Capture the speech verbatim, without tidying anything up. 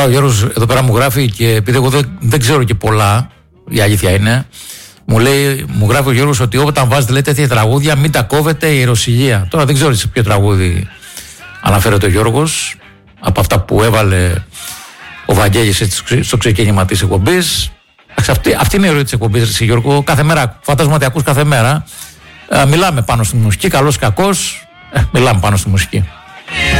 ο Γιώργος εδώ πέρα μου γράφει, και επειδή εγώ δεν, δεν ξέρω και πολλά, η αλήθεια είναι, μου λέει, μου γράφει ο Γιώργος ότι όταν βάζετε, λέει, τέτοια τραγούδια, μην τα κόβετε, η ιεροσυλία. Τώρα δεν ξέρω σε ποιο τραγούδι αναφέρεται ο Γιώργος, από αυτά που έβαλε ο Βαγγέλης στο ξεκίνημα της εκπομπής. Αυτή, αυτή είναι η ροή της εκπομπής, Γιώργο. Κάθε μέρα, φαντάζομαι ότι ακούς κάθε μέρα. Ε, μιλάμε πάνω στη μουσική, καλός ή κακός, ε, μιλάμε πάνω στη μουσική.